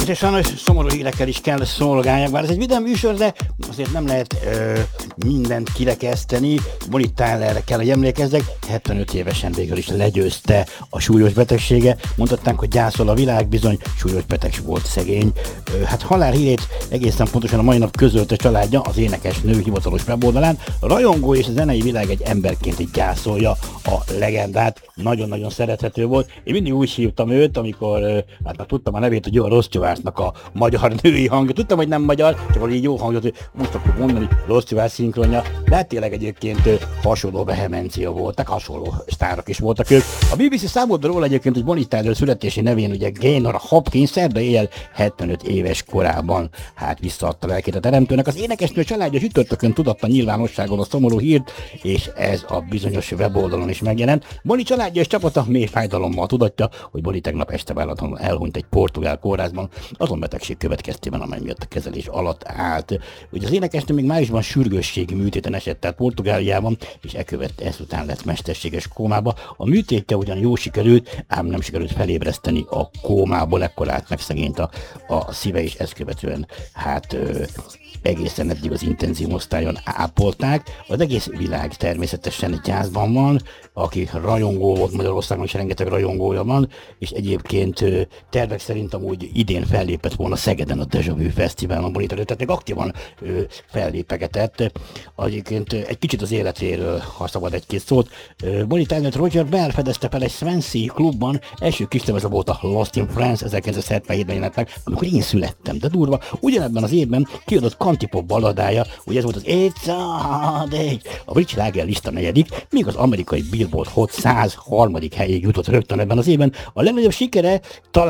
és sajnos szomorú hírekkel is kell szolgálják, bár ez egy vidám műsor, de azért nem lehet mindent kirekeszteni. Bonnie Tylerre kell, hogy emlékezzek, 75 évesen végül is legyőzte a súlyos betegsége. Mondhatnánk, hogy gyászol a világ, bizony súlyos beteg volt szegény. Hát halálhírét egészen pontosan a mai nap közölte családja az énekesnő hivatalos weboldalán. A rajongó és a zenei világ egy emberként így gyászolja a legendát. Nagyon-nagyon szerethető volt. Én mindig úgy hívtam őt, amikor hát már tudtam a nevét, hogy jó, a Rossz Csivásznak a magyar női hangja. Tudtam, hogy nem magyar, csak valami jó hangot, hogy úgy szoktuk mondani, Rossz Csivász szinkronja. De hát tényleg egyébként hasonló vehemencia voltak, hasonló sztárok is voltak ők. A BBC számolt róla egyébként, hogy Bonnie Tyler születési nevén ugye Gaynor Hopkins szerda éjjel 75 éves korában hát visszaadta lelkét a teremtőnek. Az énekesnő családja csütörtökön tudatta nyilvánosságon a szomorú hírt, és ez a bizonyos weboldalon is megjelent. Bonnie családja és csapata mély fájdalommal tudatja, hogy Bonnie tegnap este váratlanul elhunyt egy portugál kórházban, azon betegség következtében, amely miatt a kezelés alatt állt. Ugye az énekesnő még májusban sürgősségi műtéten esett el Portugáliában, és ezután lett mesterséges kómába. A műtétje ugyan jó sikerült, ám nem sikerült felébreszteni a kómából, ekkor állt meg szegényt a szíve, és ezt követően hát egészen eddig az intenzív osztályon ápolták. Az egész világ természetesen gyászban van, aki rajongó volt, Magyarországon is rengeteg rajongója van, és egyébként tervek szerint amúgy idén fellépett volna Szegeden a Deja Vu Fesztiválon, tehát még aktívan fellépegetett. Egyébként egy kicsit az életéről, ha szabad egy-két szót. Bonnie Tyler Roger Bell fedezte fel egy Swansea klubban, első kislemeze volt a Lost in France, 1977-ben jelent meg, amikor én születtem, de durva. Ugyanebben az évben kiadott country-pop balladája, ugye ez volt az It's a Hard Day, a brit sláger lista 4., míg az amerikai Billboard Hot 103. helyig jutott rögtön ebben az évben. A legnagyobb sikere,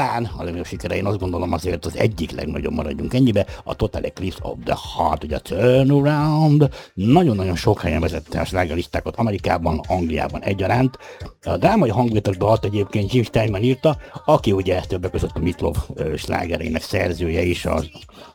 én azt gondolom azért az egyik legnagyobb, maradjunk ennyibe, a Total Eclipse of the Heart, ugye a Turnaround, nagyon-nagyon sok helyen vezette a slágerlistákat Amerikában, Angliában egyaránt. A drámai hangvételbe egyébként Jim Steinman írta, aki ugye többek között a Meat Loaf slágerének szerzője is, az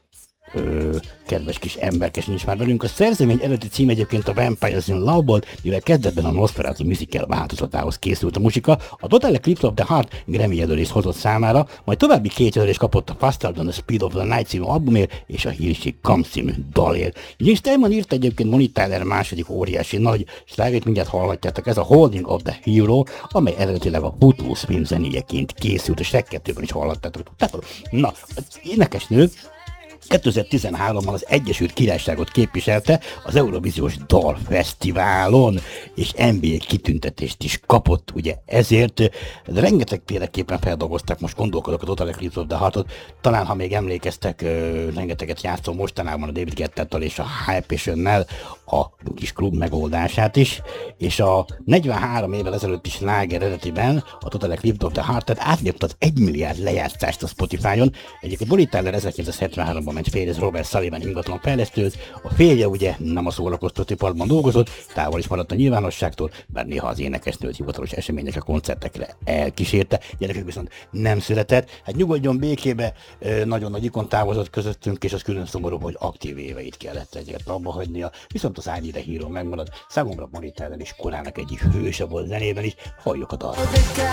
kedves kis emberkes nincs már velünk. A szerzemény eredeti cím egyébként a Vampires in Love-ból, mivel kezdetben a Nosferatu musical változatához készült a musika. A Total Eclipse of the Heart Grammy jelölést hozott számára, majd további 2 jelölést kapott a Faster Than the Speed of the Night című albumért és a Here She Comes című dalért. Jim Steinman írt egyébként Bonnie Tyler második óriási nagy slágerét, mindjárt hallhatjátok, ez a Holding of the Hero, amely eredetileg a Footloose film zenéjeként készült, és Shrek 2-ben is hallhattátok. Na, az énekesnő 2013-ban az Egyesült Királyságot képviselte az Eurovíziós Dalfesztiválon, és NBA kitüntetést is kapott, ugye ezért rengetegféleképpen feldolgozták, most gondolkodok a Total Eclipse of the Heart-ot, talán ha még emlékeztek, rengeteget játszom mostanában a David Guettátal és a Hype Nation-nel a kis klub megoldását is, és a 43 évvel ezelőtti sláger eredetiben a Total Eclipse of the Heart, tehát átlépte az 1 milliárd lejátszást a Spotify-on. Egyébként Bonnie Tyler 1973-ban ment férjez Robert Sullivan ingatlan fejlesztőhöz, a férje ugye nem a szórakoztatóiparban dolgozott, távol is maradt a nyilvánosságtól, bár néha az énekesnőt hivatalos eseményekre, koncertekre elkísérte, gyerekek viszont nem született. Hát nyugodjon békébe, nagyon nagy ikon távozott közöttünk, és az külön szomorú, hogy aktív éveit kellett ezért abba hagynia, viszont az Ányide Híró megmarad. Számomra Bonnie Tyler is korának egyik hőse volt zenében is, halljuk a dalt.